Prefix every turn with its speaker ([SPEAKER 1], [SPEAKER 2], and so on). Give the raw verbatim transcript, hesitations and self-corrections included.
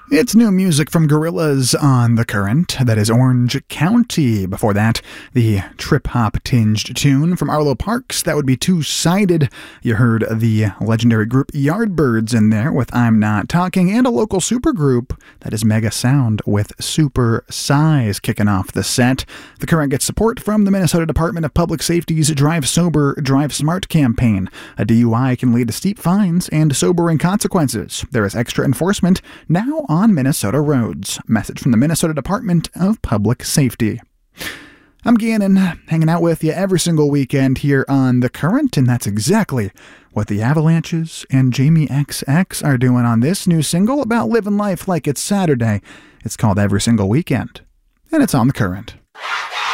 [SPEAKER 1] It's new music from Gorillaz on The Current. That is Orange County. Before that, the trip-hop tinged tune from Arlo Parks. That would be Two-Sided. You heard the legendary group Yardbirds in there with I'm Not Talking, and a local supergroup, that is Mega Sound with Super Size, kicking off the set. The Current gets support from the Minnesota Department of Public Safety's Drive Sober, Drive Smart campaign. A D U I can lead to steep fines and sobering consequences. There is extra enforcement now on on Minnesota roads. Message from the Minnesota Department of Public Safety. I'm Gannon, hanging out with you every single weekend here on The Current, and that's exactly what the Avalanches and Jamie X X are doing on this new single about living life like it's Saturday. It's called Every Single Weekend, and it's on The Current.